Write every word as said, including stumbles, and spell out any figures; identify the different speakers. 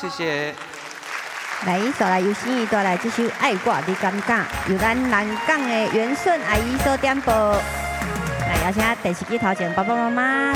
Speaker 1: 谢谢。
Speaker 2: 来，一首来由心意带来这首《爱我你敢敢》，由咱南港的元顺阿姨所点播。来，邀请第十支头前爸爸妈妈。